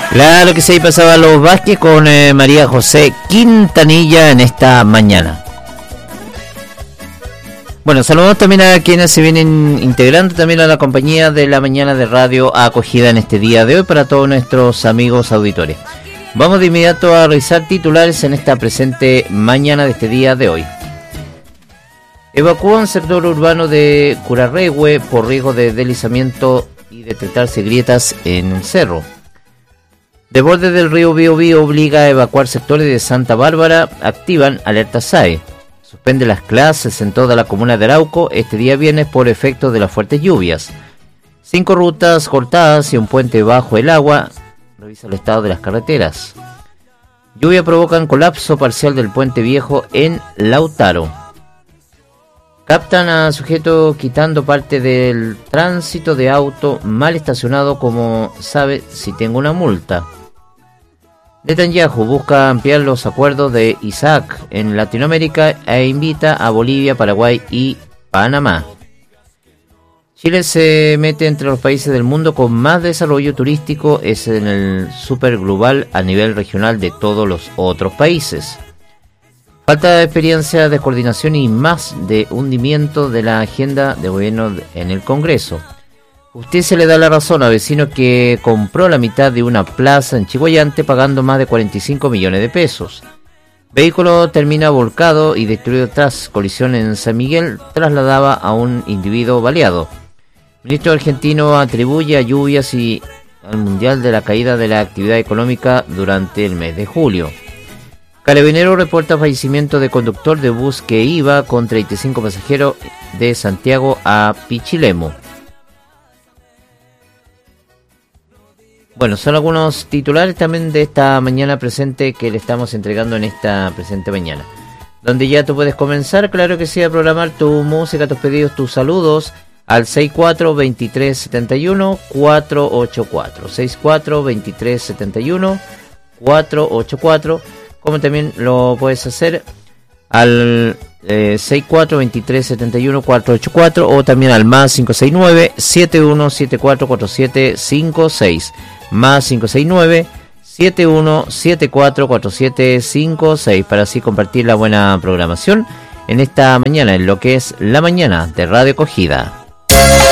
Claro que sí, ahí pasaba Los Vázquez con María José Quintanilla en esta mañana. Bueno, saludamos también a quienes se vienen integrando también a la compañía de la mañana de Radio Acogida en este día de hoy para todos nuestros amigos auditores. Vamos de inmediato a revisar titulares en esta presente mañana de este día de hoy. Evacúan sector urbano de Curarrehue por riesgo de deslizamiento y detectarse grietas en el cerro. Desborde del río Biobío obliga a evacuar sectores de Santa Bárbara, activan alerta SAE. Suspende las clases en toda la comuna de Arauco este día viernes por efecto de las fuertes lluvias. 5 rutas cortadas y un puente bajo el agua. Revisa el estado de las carreteras. Lluvia provocan colapso parcial del puente viejo en Lautaro. Captan a sujeto quitando parte del tránsito de auto mal estacionado, como sabe si tengo una multa. Netanyahu busca ampliar los acuerdos de Isaac en Latinoamérica e invita a Bolivia, Paraguay y Panamá. Chile se mete entre los países del mundo con más desarrollo turístico, es en el super global a nivel regional de todos los otros países. Falta de experiencia, de coordinación y más de hundimiento de la agenda de gobierno en el Congreso. Justicia le da la razón a vecino que compró la mitad de una plaza en Chiguayante pagando más de 45 millones de pesos. Vehículo termina volcado y destruido tras colisión en San Miguel, trasladaba a un individuo baleado. Ministro argentino atribuye a lluvias y al mundial de la caída de la actividad económica durante el mes de julio. Carabinero reporta fallecimiento de conductor de bus que iba con 35 pasajeros de Santiago a Pichilemu. Bueno, son algunos titulares también de esta mañana presente que le estamos entregando en esta presente mañana. Donde ya tú puedes comenzar, claro que sí, a programar tu música, tus pedidos, tus saludos al 64-2371-484. 64-2371-484. Como también lo puedes hacer al 64-2371-484 o también al más 569-7174-4756. Más 569-7174-4756 para así compartir la buena programación en esta mañana, en lo que es la mañana de Radio Acogida.